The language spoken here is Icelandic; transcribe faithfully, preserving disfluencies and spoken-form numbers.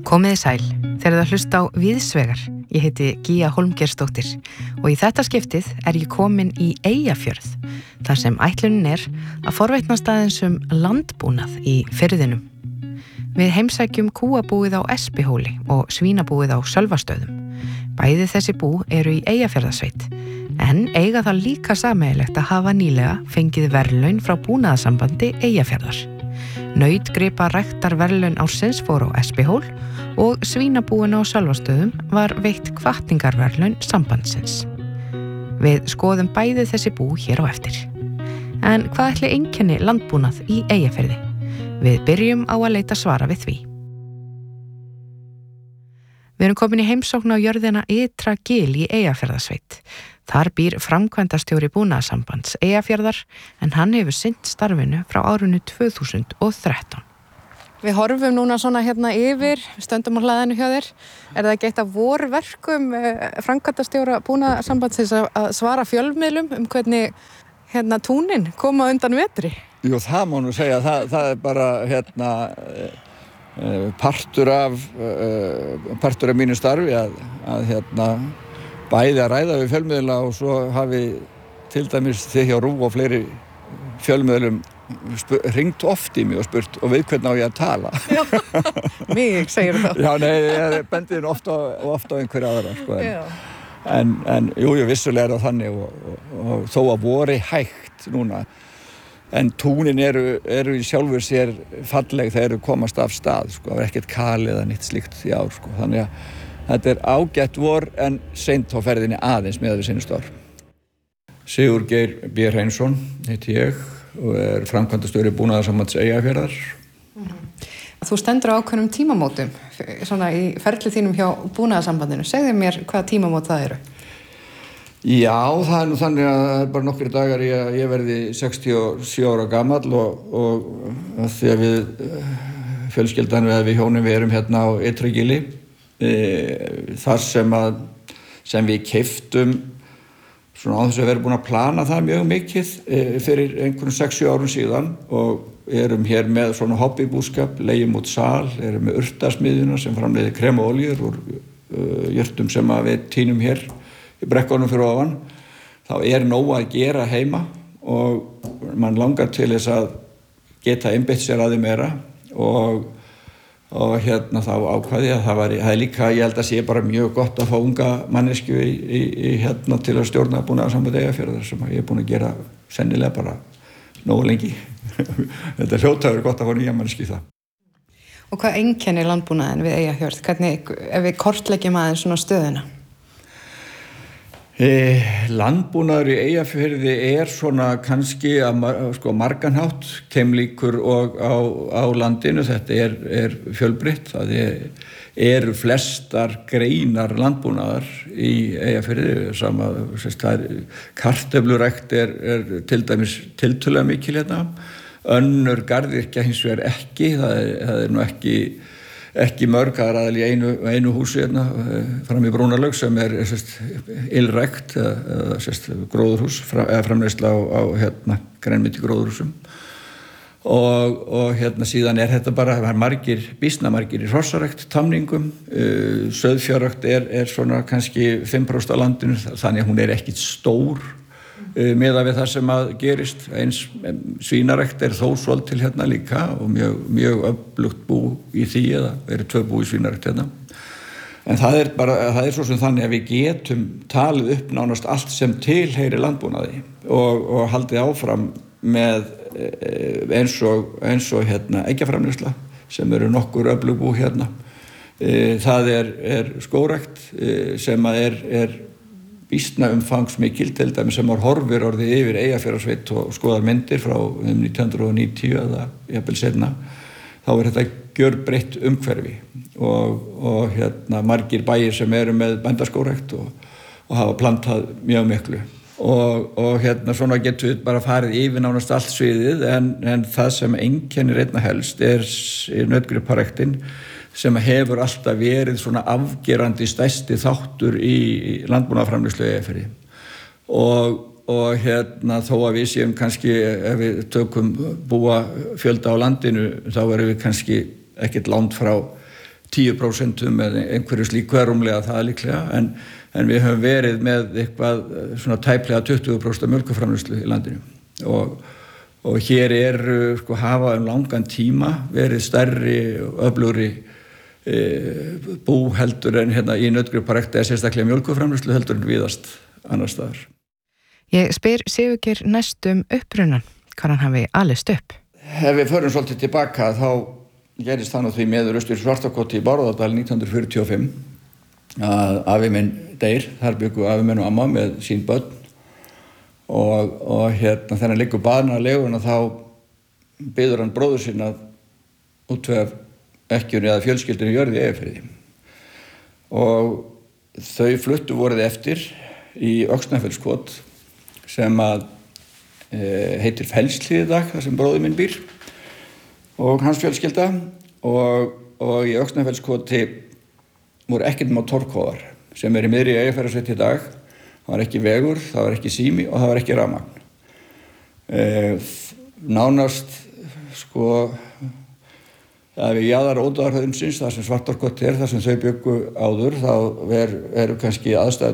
Komiði sæl, þegar það hlusta á Viðsvegar. Ég heiti Gía Hólmgeirsdóttir og í þetta skiptið er ég komin í Eyjafjörð, þar sem ætlunin er að forvitnast aðeins um landbúnað í firðinum. Við heimsækjum kúabúið á Espihóli og svínabúið á Sölvastöðum. Bæði þessi bú eru í Eyjafjarðarsveit, en eiga það líka sameiginlegt að hafa nýlega fengið verðlaun frá Búnaðarsambandi Eyjafjarðar. Nautgripa ræktar verðlaun ársins fór á Espihól og svínabúinu á Sölvastöðum var veitt hvatningarverðlaun sambandsins. Við skoðum bæði þessi bú hér á eftir. En hvað ætli einkenni landbúnað í Eyjafirði? Við byrjum á að leita svara við því. Við erum komin í heimsókn á jörðina Ytra Gil í Eyjafjarðarsveit. Þar býr framkvæmdastjóri Búnaðarsambands Eyjafjarðar, en hann hefur sinnt starfinu frá árinu tvö þúsund og þrettán. Við horfum núna svona hérna yfir, við stöndum á hlaðinu hjá þér. Er það ekki eitt af vorverkum framkvæmdastjóra Búnaðarsambandsins að svara fjölmiðlum um hvernig hérna túnin koma undan vetri? Jú, það má nú segja, það, það er bara hérna partur af partur af mínu starfi að, að hérna bæði að ræða við fjölmiðla og svo hafi til dæmis þið hjá RÚV og fleiri fjölmiðlum hringt oft í mig og spurt og við hvernig á ég að tala. Já, mig segir það. Já, nei, ég bendi þín oft á, oft á einhverja aðra, sko. En, en, en jú, jú, vissulega er það þannig og, og, og þó að voru hægt núna, en túnin eru, eru í sjálfur sér falleg þegar eru komast af stað, sko. Það er ekkert kali eða nýtt slíkt í ár, sko. Þannig að þetta er ágætt vor en seint á ferðinni aðeins með við seinustu ár. Sigurgeir B. Hreinsson heiti ég og er framkvæmdastjóri Búnaðarsambands Eyjafjarðar. Mm-hmm. Þú stendur á ákveðnum tímamótum svona í ferli þínum hjá Búnaðarsambandinu. Segðu mér hvaða tímamót það eru? Já, það er nú þannig að það er bara nokkrir dagar í að ég verði sextíu og sjö ára gamall og, og því að við fjölskyldan við, við hjónin við erum hérna á Ytra Gili e, þar sem að sem við keyptum svona á þess að vera búin að plana það mjög mikið e, fyrir einhvern sex sjö árum síðan og erum hér með svona hobbybúskap, leigjum út sal, erum með urtasmiðjuna sem framleiðir krem og oljur úr uh, jurtum sem að við tínum hér í brekkunum fyrir ofan. Þá er nóg að gera heima og mann langar til þess að geta einbeitt sér að því meira og og hérna þá ákvaði að það var, það er líka, ég held að sé bara mjög gott að fá unga manneskju í, í, í hérna til að stjórna Búnaðarsamband Eyjafjarðar sem ég er búin að gera sennilega bara nógu lengi. Þetta hljóta verið gott að fá nýja manneskju í það. Og hvað einkennir landbúnaðinn við Eyjafjörð? Hvernig, ef við kortleggjum aðeins svona stöðuna? E, landbúnaður í Eyjafirði er svona kannski að sko, marganhátt keimlíkur og á, á landinu. Þetta er, er fjölbreytt. Það er, eru flestar greinar landbúnaðar í Eyjafirði. Sama, sérst, það er, kartöflurækt er, er til dæmis tiltölulega mikil hérna. Önnur garðyrkja hins vegar ekki. Það er, það er nú ekki ekki mörg, það er aðal í einu, einu húsi hérna, fram í Brúnarlaug sem er sérst, ylrækt eða sérst, gróðurhús, eða framleiðsla á, á hérna, grænmeti gróðurhúsum og, og hérna síðan er þetta bara, það er margir, býsna margir í hrossarækt, tamningum, uh, sauðfjárrækt er, er svona kannski fimm prósent af landinu, þannig að hún er ekkit stór meðað við það sem að gerist. Eins svínarækt er þó svolítil hérna líka og mjög, mjög öflugt bú í því eða eru tvö bú í svínarækt hérna. En það er bara, það er svo sem þannig að við getum talið upp nánast allt sem tilheyrir landbúnaði og, og haldið áfram með eins og, eins og hérna eggjaframleiðsla sem eru nokkur öflug bú hérna. Það er, er skógrækt sem að er, er býsna umfangsmikil til dæmis sem var horfir orðið yfir Eyjafjarðarsveit og skoðar myndir frá um nítján hundruð og níutíu eða jafnvel seinna, þá er þetta gjörbreytt umhverfi og, og hérna margir bæir sem eru með bændaskógrækt og, og hafa plantað mjög miklu og, og hérna svona getum við bara farið yfir nánast allt sviðið en, en það sem einkennir einna helst er, er nautgriparæktin sem hefur alltaf verið svona afgerandi stærsti þáttur í landbúnaðarframleiðslu í Eyjafirði og, og hérna þó að við séum kannski ef við tökum búa fjölda á landinu þá erum við kannski ekkert langt frá tíu prósent eða einhverju slíku er rúmlega það líklega, en, en við höfum verið með eitthvað svona tæplega tuttugu prósent mjólkurframleiðslu í landinu og, og hér er sko hafa um langan tíma verið stærri og öflugri e, bú heldur en hérna í nautgriparækt eða sérstaklega mjólkurframleiðslu heldur en víðast annars staðar. Ég spyr Sigurgeir næst um upprunan, hvað hann hafi alist upp. Ef við förum svolítið tilbaka þá gerist það nú því meður austur Svartakoti í Bárðardal nítján hundruð fjörutíu og fimm að afi minn deyr, þar byggu afi minn og amma með sín börn og, og hérna þegar hann liggur baðna að leguna þá biður hann bróður sinn að útvega ekkjunni eða fjölskyldunni jörði í Eyjafirði og þau fluttu voruð eftir í Öxnafellskot sem að e, heitir Fellshlíð í dag, þar sem bróður minn býr og hans fjölskylda og, og í Öxnafellskoti voru ekkert má torfkofar sem er í miðri Eyjafjarðarsveit í dag. Það var ekki vegur, það var ekki sími og það var ekki rafmagn. E, nánast sko að við jaðar ódáðarhöðumsins, þar sem Svartárkoti er, þar sem þau byggu áður, þá er, eru kannski aðstæður